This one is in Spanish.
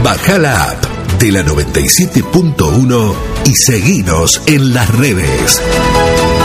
Bajá la app de la 97.1 y seguinos en las redes.